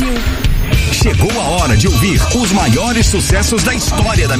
Brasil. Chegou a hora de ouvir os maiores sucessos da história da